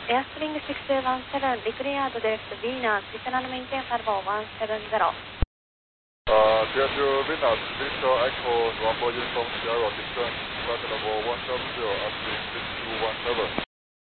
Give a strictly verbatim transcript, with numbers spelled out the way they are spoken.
Airspring six two one seven リクリアードです。ヴィーナス、Cessna maintain Bravo one seven zero。 Uh, Piaggio Venus, Victor Echo November Uniform Sierra, descent flight level one seven zero, Airspring six two one seven。